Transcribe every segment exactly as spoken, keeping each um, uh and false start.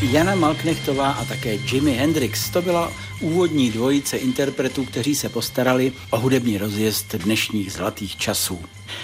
Jana Malknechtová a také Jimi Hendrix. To byla úvodní dvojice interpretů, kteří se postarali o hudební rozjezd dnešních zlatých časů.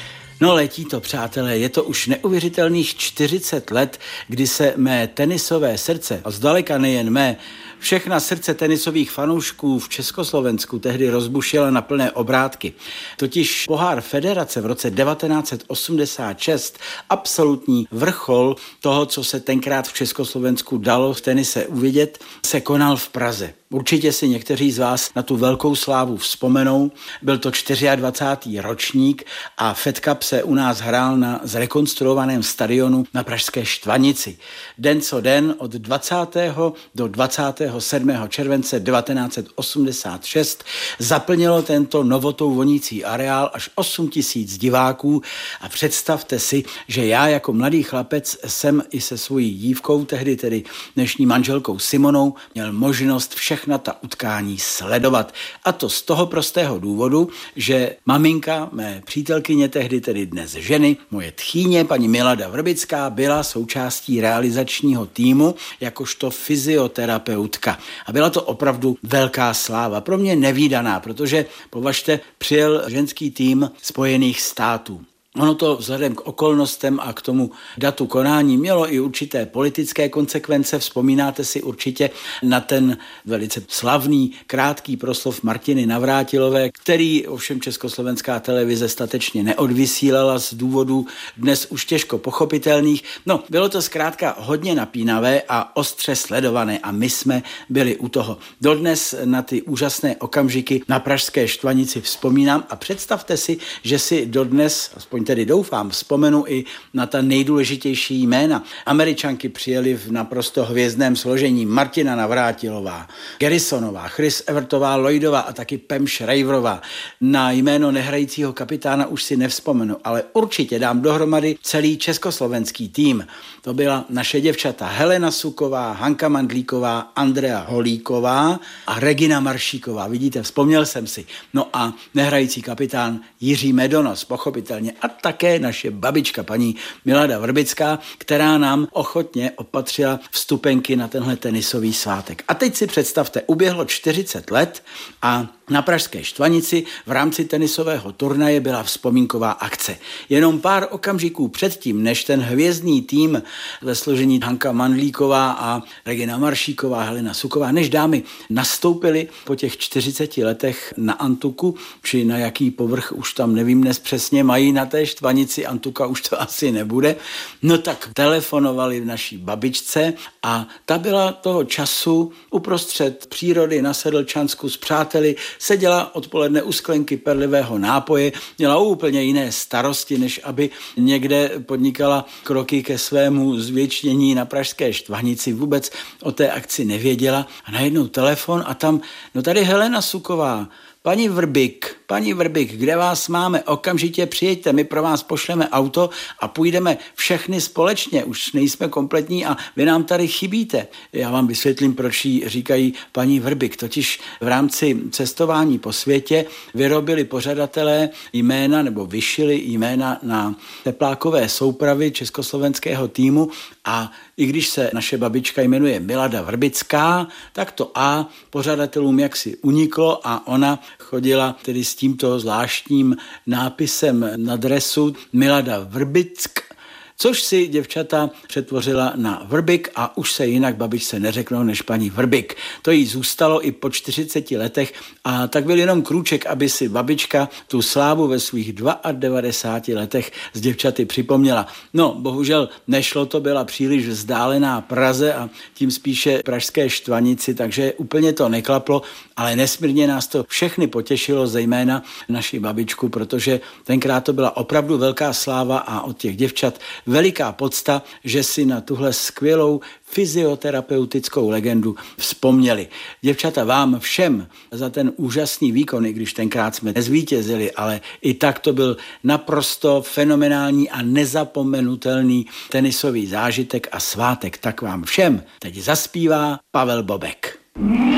No letí to, přátelé, je to už neuvěřitelných čtyřicet let, kdy se mé tenisové srdce, a zdaleka nejen mé, všechna srdce tenisových fanoušků v Československu tehdy rozbušila na plné obrátky. Totiž pohár federace v roce devatenáct set osmdesát šest, absolutní vrchol toho, co se tenkrát v Československu dalo v tenise uvidět, se konal v Praze. Určitě si někteří z vás na tu velkou slávu vzpomenou. Byl to dvacátý čtvrtý ročník a Fed Cup se u nás hrál na zrekonstruovaném stadionu na pražské Štvanici. Den co den od dvacátého do dvacátého sedmého července devatenáct set osmdesát šest zaplnilo tento novotou vonící areál až osm tisíc diváků a představte si, že já jako mladý chlapec jsem i se svojí dívkou, tehdy tedy dnešní manželkou Simonou, měl možnost všech na ta utkání sledovat. A to z toho prostého důvodu, že maminka mé přítelkyně, tehdy tedy dnes ženy, moje tchýně, paní Milada Vrbická, byla součástí realizačního týmu jakožto fyzioterapeutka. A byla to opravdu velká sláva. Pro mě nevídaná, protože považte, přijel ženský tým Spojených států. Ono to vzhledem k okolnostem a k tomu datu konání mělo i určité politické konsekvence. Vzpomínáte si určitě na ten velice slavný, krátký proslov Martiny Navrátilové, který ovšem československá televize statečně neodvysílala z důvodů dnes už těžko pochopitelných. No, bylo to zkrátka hodně napínavé a ostře sledované a my jsme byli u toho. Dodnes na ty úžasné okamžiky na pražské Štvanici vzpomínám a představte si, že si dodnes, aspoň tedy doufám, vzpomenu i na ta nejdůležitější jména. Američanky přijeli v naprosto hvězdném složení: Martina Navrátilová, Garrisonová, Chris Evertová, Lloydová a taky Pam Shriverová. Na jméno nehrajícího kapitána už si nevzpomenu, ale určitě dám dohromady celý československý tým. To byla naše děvčata Helena Suková, Hanka Mandlíková, Andrea Holíková a Regina Maršíková. Vidíte, vzpomněl jsem si. No a nehrající kapitán Jiří Medonos, pochopitelně. A také naše babička, paní Milada Vrbická, která nám ochotně opatřila vstupenky na tenhle tenisový svátek. A teď si představte, uběhlo čtyřicet let a na pražské Štvanici v rámci tenisového turnaje byla vzpomínková akce. Jenom pár okamžiků předtím, než ten hvězdný tým ve složení Hanka Mandlíková a Regina Maršíková, Helena Suková, než dámy nastoupily po těch čtyřiceti letech na Antuku, či na jaký povrch už tam nevím dnes přesně mají na té Štvanici, Antuka už to asi nebude, no tak telefonovali naší babičce a ta byla toho času uprostřed přírody na Sedlčansku s přáteli, seděla odpoledne u sklenky perlivého nápoje, měla úplně jiné starosti, než aby někde podnikala kroky ke svému zvětšnění na pražské Štvanici. Vůbec o té akci nevěděla a najednou telefon a tam, no tady Helena Suková, paní Vrbik, paní Vrbik, kde vás máme? Okamžitě přijeďte, my pro vás pošleme auto a půjdeme všechny společně, už nejsme kompletní a vy nám tady chybíte. Já vám vysvětlím, proč jí říkají paní Vrbik. Totiž v rámci cestování po světě vyrobili pořadatelé jména nebo vyšili jména na teplákové soupravy československého týmu a i když se naše babička jmenuje Milada Vrbická, tak to A pořadatelům jaksi uniklo a ona chodila tedy s tímto zvláštním nápisem na dresu Milada Vrbick, což si děvčata přetvořila na Vrbik a už se jinak babičce neřeknou než paní Vrbik. To jí zůstalo i po čtyřiceti letech a tak byl jenom krůček, aby si babička tu slávu ve svých devadesátích dvou letech s děvčaty připomněla. No, bohužel nešlo to, byla příliš vzdálená Praze a tím spíše pražské Štvanici, takže úplně to neklaplo, ale nesmírně nás to všechny potěšilo, zejména naši babičku, protože tenkrát to byla opravdu velká sláva a od těch děvčat veliká podsta, že si na tuhle skvělou fyzioterapeutickou legendu vzpomněli. Děvčata, vám všem za ten úžasný výkon, i když tenkrát jsme nezvítězili, ale i tak to byl naprosto fenomenální a nezapomenutelný tenisový zážitek a svátek. Tak vám všem teď zaspívá Pavel Bobek.